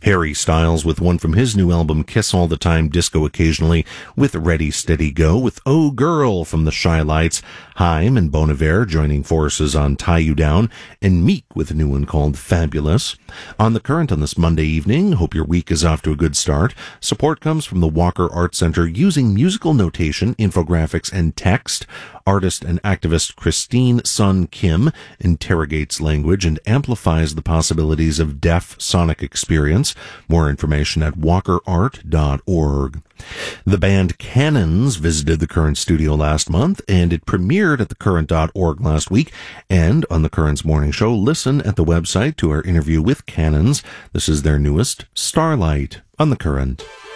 Harry Styles with one from his new album Kiss All the Time, Disco Occasionally, with Ready Steady Go, with Oh Girl from the Shy Lights, Haim and Bon Iver joining forces on Tie You Down, and Meek with a new one called Fabulous. On The Current on this Monday evening, hope your week is off to a good start. Support comes from the Walker Art Center using musical notation, infographics, and text. Artist and activist Christine Sun Kim interrogates language and amplifies the possibilities of deaf sonic experience. More information at walkerart.org. The band Cannons visited the Current studio last month, and it premiered at thecurrent.org last week. And on the Current's morning show, listen at the website to our interview with Cannons. This is their newest, Starlight, on The Current.